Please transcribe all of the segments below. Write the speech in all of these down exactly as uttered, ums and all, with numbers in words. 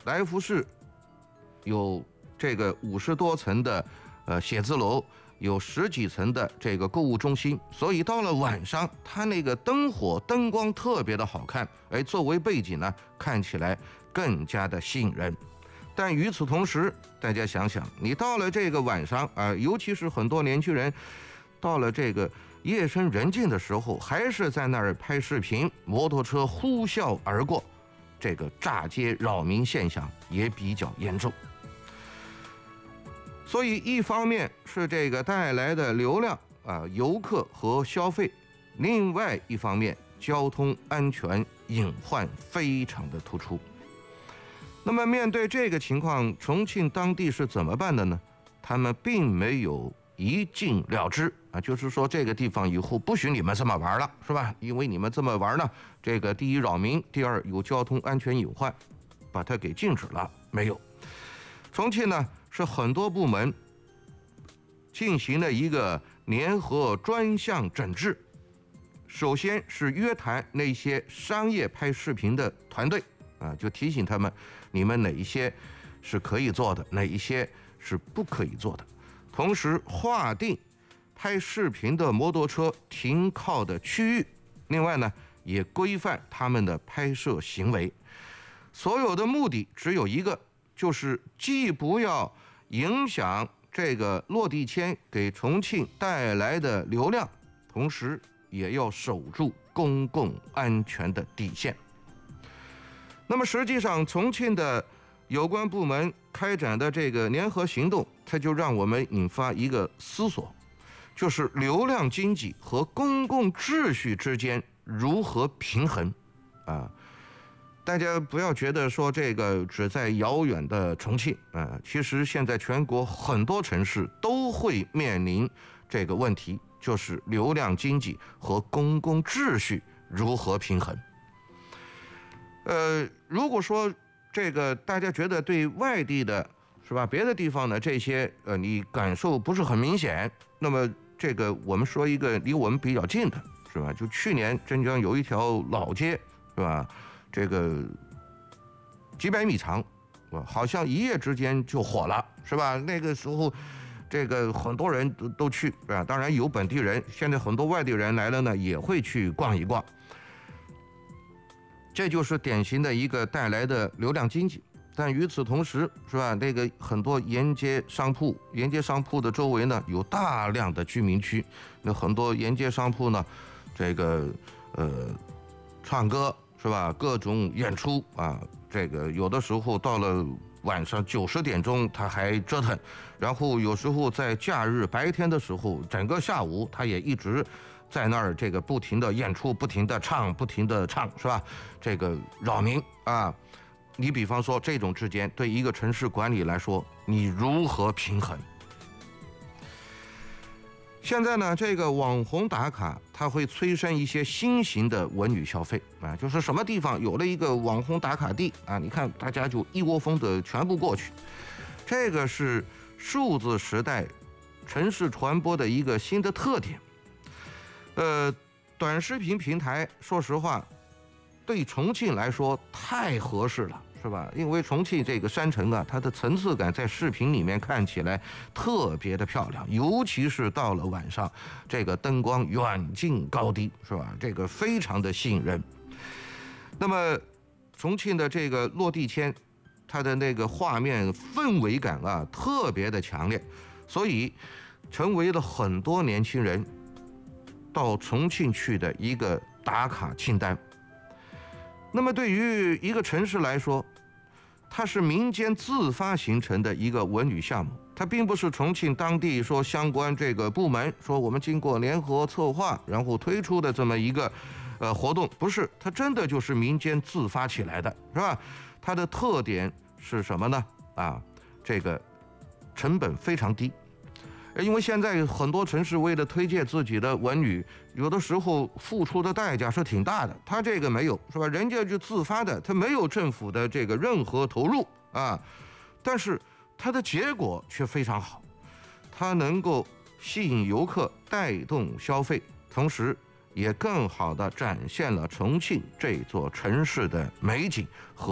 来福士有这个五十多层的呃写字楼，有十几层的这个购物中心，所以到了晚上，它那个灯火灯光特别的好看，哎，作为背景呢，看起来更加的吸引人。但与此同时，大家想想，你到了这个晚上啊、呃，尤其是很多年轻人，到了这个夜深人静的时候，还是在那儿拍视频，摩托车呼啸而过，这个炸街扰民现象也比较严重。所以一方面是这个带来的流量啊、呃，游客和消费，另外一方面交通安全隐患非常的突出。那么面对这个情况，重庆当地是怎么办的呢？他们并没有一禁了之啊，就是说这个地方以后不许你们这么玩了，是吧？因为你们这么玩呢，这个第一扰民，第二有交通安全隐患，把它给禁止了。没有，重庆呢是很多部门进行了一个联合专项整治。首先是约谈那些商业拍视频的团队啊，就提醒他们，你们哪一些是可以做的，哪一些是不可以做的。同时划定拍视频的摩托车停靠的区域，另外呢，也规范他们的拍摄行为。所有的目的只有一个，就是既不要影响这个落地签给重庆带来的流量，同时也要守住公共安全的底线。那么实际上，重庆的有关部门开展的这个联合行动，它就让我们引发一个思索，就是流量经济和公共秩序之间如何平衡啊？大家不要觉得说这个只在遥远的重庆啊，其实现在全国很多城市都会面临这个问题，就是流量经济和公共秩序如何平衡。呃，如果说这个大家觉得对外地的是吧，别的地方的这些呃你感受不是很明显，那么这个我们说一个离我们比较近的是吧？就去年镇江有一条老街是吧，这个几百米长，好像一夜之间就火了是吧？那个时候这个很多人都都去是吧？当然有本地人，现在很多外地人来了呢，也会去逛一逛。这就是典型的一个带来的流量经济。但与此同时是吧，那个很多沿街商铺，沿街商铺的周围呢有大量的居民区，那很多沿街商铺呢，这个呃唱歌是吧，各种演出啊，这个有的时候到了晚上九十点钟他还折腾，然后有时候在假日白天的时候，整个下午他也一直在那儿这个不停的演出，不停的唱，不停的唱是吧？这个扰民啊。你比方说这种之间，对一个城市管理来说，你如何平衡？现在呢，这个网红打卡，它会催生一些新型的文旅消费啊，就是什么地方有了一个网红打卡地啊，你看大家就一窝蜂的全部过去。这个是数字时代城市传播的一个新的特点。呃，短视频平台，说实话，对重庆来说太合适了。是吧？因为重庆这个山城啊，它的层次感在视频里面看起来特别的漂亮，尤其是到了晚上，这个灯光远近高低，是吧？这个非常的吸引人。那么，重庆的这个落地签，它的那个画面氛围感啊，特别的强烈，所以成为了很多年轻人到重庆去的一个打卡清单。那么对于一个城市来说，它是民间自发形成的一个文旅项目，它并不是重庆当地说相关这个部门说我们经过联合策划然后推出的这么一个呃活动，不是，它真的就是民间自发起来的，是吧？它的特点是什么呢？啊，这个成本非常低。因为现在很多城市为了推荐自己的文旅，有的时候付出的代价是挺大的。他这个没有，是吧？人家就自发的，他没有政府的这个任何投入啊，但是它的结果却非常好，它能够吸引游客，带动消费，同时也更好地展现了重庆这座城市的美景和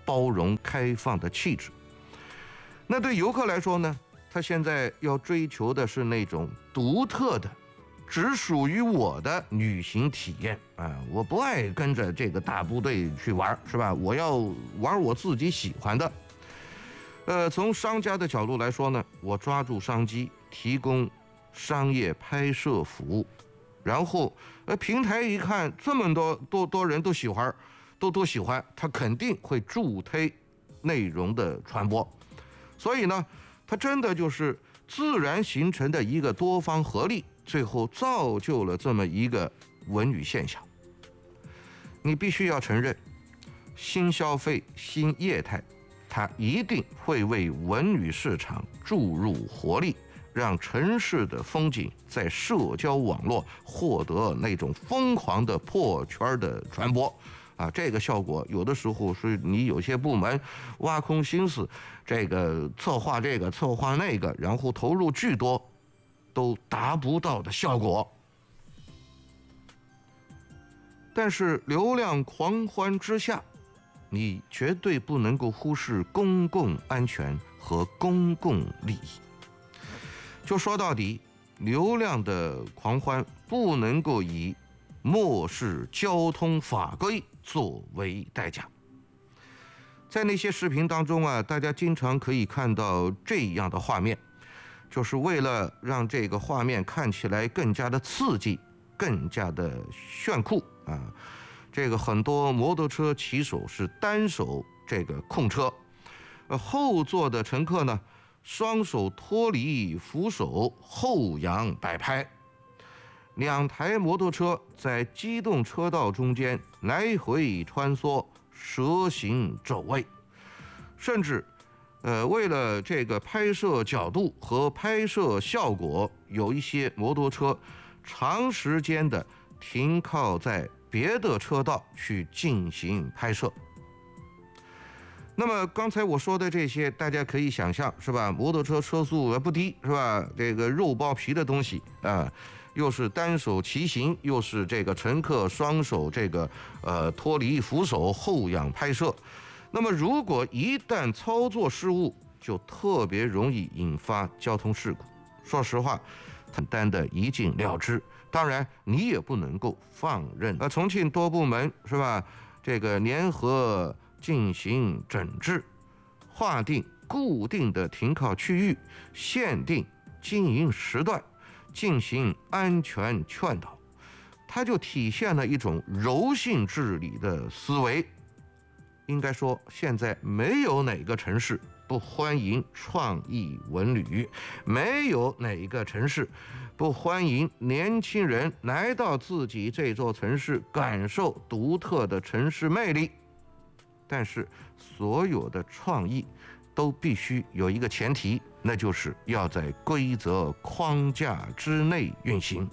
包容开放的气质。那对游客来说呢，他现在要追求的是那种独特的只属于我的旅行体验啊！我不爱跟着这个大部队去玩，是吧？我要玩我自己喜欢的。呃，从商家的角度来说呢，我抓住商机，提供商业拍摄服务，然后呃，平台一看这么多多多人都喜欢，都都喜欢，他肯定会助推内容的传播。所以呢，它真的就是自然形成的一个多方合力。最后造就了这么一个文旅现象。你必须要承认，新消费、新业态，它一定会为文旅市场注入活力，让城市的风景在社交网络获得那种疯狂的破圈的传播。啊，这个效果有的时候是你有些部门挖空心思，这个策划这个策划那个，然后投入巨多，都达不到的效果。但是流量狂欢之下，你绝对不能够忽视公共安全和公共利益。就说到底，流量的狂欢不能够以漠视交通法规作为代价。在那些视频当中啊，大家经常可以看到这样的画面，就是为了让这个画面看起来更加的刺激，更加的炫酷啊！这个很多摩托车骑手是单手这个控车，呃，后座的乘客呢，双手脱离扶手，后仰摆拍。两台摩托车在机动车道中间来回穿梭，蛇形走位，甚至，呃，为了这个拍摄角度和拍摄效果，有一些摩托车长时间的停靠在别的车道去进行拍摄。那么刚才我说的这些，大家可以想象，是吧？摩托车车速也不低，是吧？这个肉包皮的东西啊。又是单手骑行，又是这个乘客双手这个呃脱离扶手后仰拍摄，那么如果一旦操作失误，就特别容易引发交通事故。说实话，简单的一镜了之。当然，你也不能够放任。呃，重庆多部门是吧？这个联合进行整治，划定固定的停靠区域，限定经营时段。进行安全劝导，它就体现了一种柔性治理的思维。应该说，现在没有哪个城市不欢迎创意文旅，没有哪个城市不欢迎年轻人来到自己这座城市，感受独特的城市魅力。但是，所有的创意都必须有一个前提，那就是要在规则框架之内运行。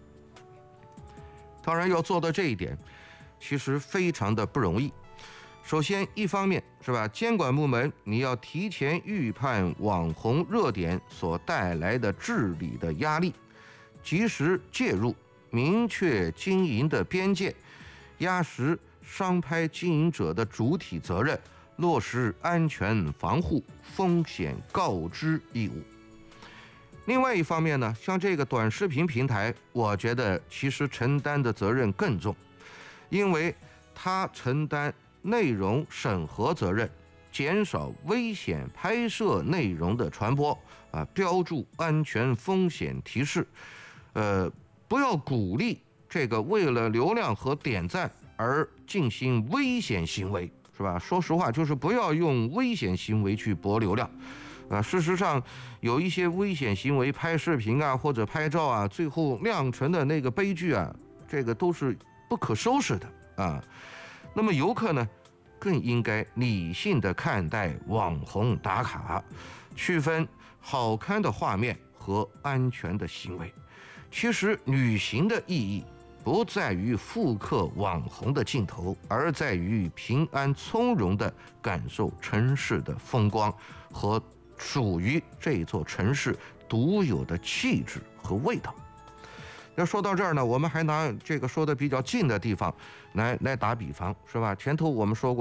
当然，要做到这一点，其实非常的不容易。首先，一方面是吧，监管部门你要提前预判网红热点所带来的治理的压力，及时介入，明确经营的边界，压实商拍经营者的主体责任，落实安全防护、风险告知义务。另外一方面呢，像这个短视频平台，我觉得其实承担的责任更重，因为它承担内容审核责任，减少危险拍摄内容的传播啊，标注安全风险提示，呃，不要鼓励这个为了流量和点赞而进行危险行为。是吧？说实话，就是不要用危险行为去博流量，啊，事实上有一些危险行为，拍视频啊或者拍照啊，最后酿成的那个悲剧啊，这个都是不可收拾的啊。那么游客呢，更应该理性的看待网红打卡，区分好看的画面和安全的行为。其实旅行的意义不在于复刻网红的镜头，而在于平安从容地感受城市的风光和属于这座城市独有的气质和味道。要说到这儿呢，我们还拿这个说的比较近的地方来来打比方，是吧？前头我们说过。